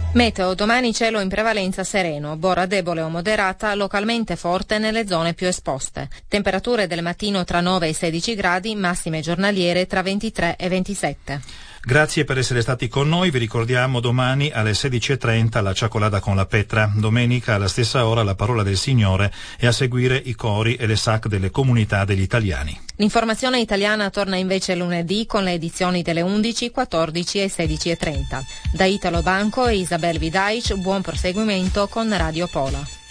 Meteo, domani cielo in prevalenza sereno, bora debole o moderata, localmente forte nelle zone più esposte. Temperature del mattino tra 9 e 16 gradi, massime giornaliere tra 23 e 27. Grazie per essere stati con noi, vi ricordiamo domani alle 16:30 la Ciacolada con la Petra, domenica alla stessa ora la Parola del Signore e a seguire i cori e le SAC delle comunità degli italiani. L'informazione italiana torna invece lunedì con le edizioni delle 11, 14 e 16:30. Da Italo Banco e Isabel Vidaic, buon proseguimento con Radio Pola.